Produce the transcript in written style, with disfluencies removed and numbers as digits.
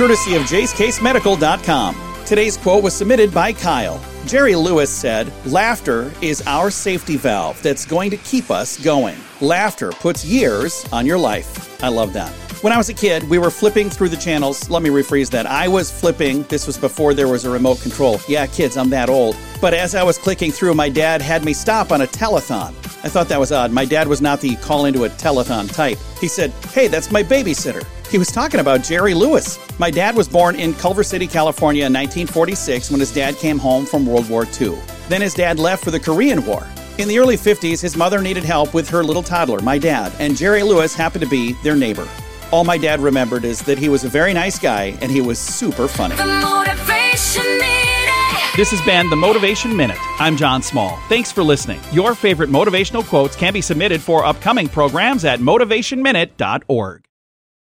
courtesy of JaceCaseMedical.com. Today's quote was submitted by Kyle. Jerry Lewis said, "Laughter is our safety valve that's going to keep us going. Laughter puts years on your life." I love that. When I was a kid, we were flipping through the channels. Let me rephrase that. I was flipping. This was before there was a remote control. Yeah, kids, I'm that old. But as I was clicking through, my dad had me stop on a telethon. I thought that was odd. My dad was not the call into a telethon type. He said, "Hey, that's my babysitter." He was talking about Jerry Lewis. My dad was born in Culver City, California in 1946 when his dad came home from World War II. Then his dad left for the Korean War. In the early 50s, his mother needed help with her little toddler, my dad, and Jerry Lewis happened to be their neighbor. All my dad remembered is that he was a very nice guy and he was super funny. This has been the Motivation Minute. I'm John Small. Thanks for listening. Your favorite motivational quotes can be submitted for upcoming programs at motivationminute.org.